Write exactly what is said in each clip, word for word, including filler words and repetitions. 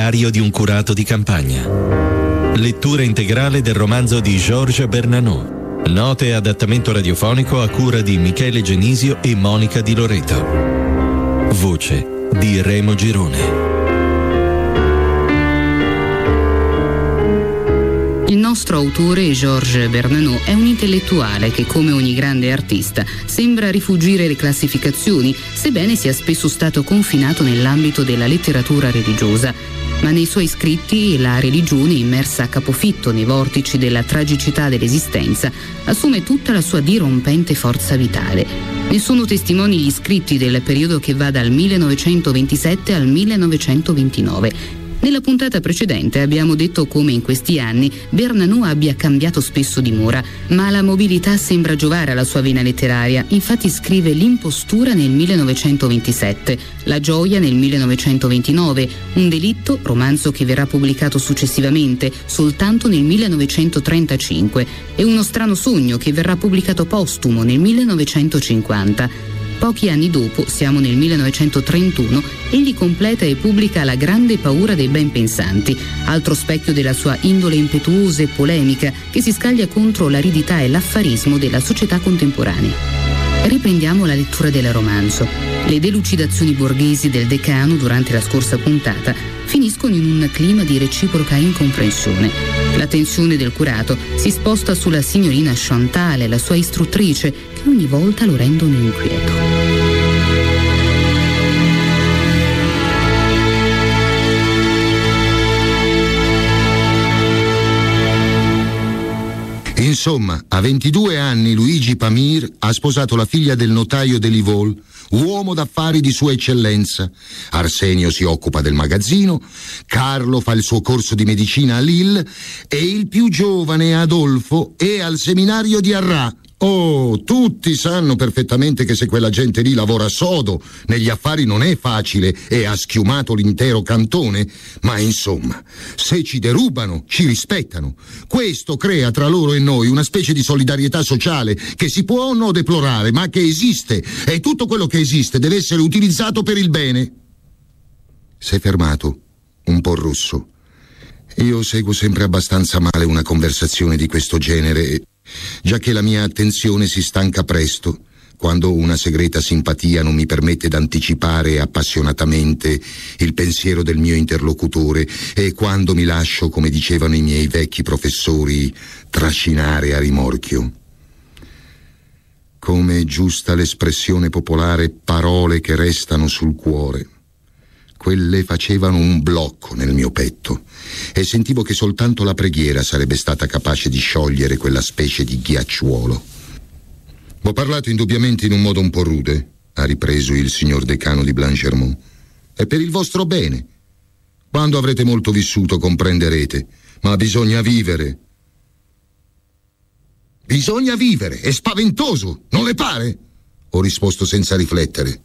Diario di un curato di campagna. Lettura integrale del romanzo di Georges Bernanos. Note e adattamento radiofonico a cura di Michele Genisio e Monica Di Loreto. Voce di Remo Girone. Il nostro autore, Georges Bernanos, è un intellettuale che, come ogni grande artista, sembra rifugire le classificazioni, sebbene sia spesso stato confinato nell'ambito della letteratura religiosa. Ma nei suoi scritti la religione, immersa a capofitto nei vortici della tragicità dell'esistenza, assume tutta la sua dirompente forza vitale. Ne sono testimoni gli scritti del periodo che va dal millenovecentoventisette al millenovecentoventinove. Nella puntata precedente abbiamo detto come in questi anni Bernanos abbia cambiato spesso dimora, ma la mobilità sembra giovare alla sua vena letteraria. Infatti scrive L'impostura nel millenovecentoventisette, La gioia nel millenovecentoventinove, Un delitto, romanzo che verrà pubblicato successivamente soltanto nel millenovecentotrentacinque, e Uno strano sogno che verrà pubblicato postumo nel millenovecentocinquanta. Pochi anni dopo, siamo nel millenovecentotrentuno, egli completa e pubblica La grande paura dei ben pensanti, altro specchio della sua indole impetuosa e polemica che si scaglia contro l'aridità e l'affarismo della società contemporanea. Riprendiamo la lettura del romanzo. Le delucidazioni borghesi del decano durante la scorsa puntata finiscono in un clima di reciproca incomprensione. La tensione del curato si sposta sulla signorina Chantal, la sua istruttrice, che ogni volta lo rendono inquieto. Insomma, a ventidue anni Luigi Pamir ha sposato la figlia del notaio de Livol, uomo d'affari di sua eccellenza. Arsenio si occupa del magazzino, Carlo fa il suo corso di medicina a Lille e il più giovane, Adolfo, è al seminario di Arras. Oh, tutti sanno perfettamente che se quella gente lì lavora sodo, negli affari non è facile e ha schiumato l'intero cantone, ma insomma, se ci derubano, ci rispettano. Questo crea tra loro e noi una specie di solidarietà sociale che si può o no deplorare, ma che esiste, e tutto quello che esiste deve essere utilizzato per il bene. S'è fermato, un po' rosso. Io seguo sempre abbastanza male una conversazione di questo genere, giacché la mia attenzione si stanca presto, quando una segreta simpatia non mi permette d'anticipare appassionatamente il pensiero del mio interlocutore e quando mi lascio, come dicevano i miei vecchi professori, trascinare a rimorchio. Come è giusta l'espressione popolare parole che restano sul cuore. Quelle facevano un blocco nel mio petto e sentivo che soltanto la preghiera sarebbe stata capace di sciogliere quella specie di ghiacciuolo. Ho parlato indubbiamente in un modo un po' rude, ha ripreso il signor decano di Blanchermont. È per il vostro bene. Quando avrete molto vissuto comprenderete, ma bisogna vivere. Bisogna vivere, è spaventoso, non le pare? Ho risposto senza riflettere.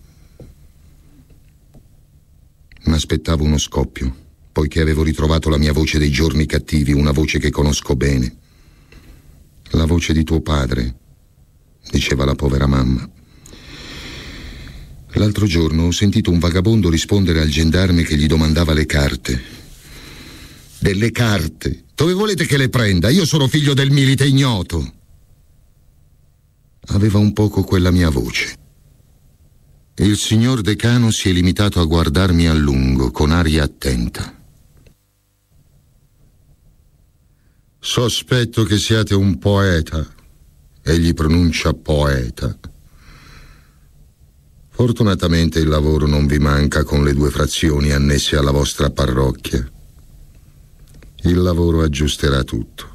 M'aspettavo uno scoppio, poiché avevo ritrovato la mia voce dei giorni cattivi, una voce che conosco bene. La voce di tuo padre, diceva la povera mamma. L'altro giorno ho sentito un vagabondo rispondere al gendarme che gli domandava le carte. Delle carte? Dove volete che le prenda? Io sono figlio del milite ignoto. Aveva un poco quella mia voce. Il signor decano si è limitato a guardarmi a lungo, con aria attenta. Sospetto che siate un poeta. Egli pronuncia poeta. Fortunatamente il lavoro non vi manca con le due frazioni annesse alla vostra parrocchia. Il lavoro aggiusterà tutto.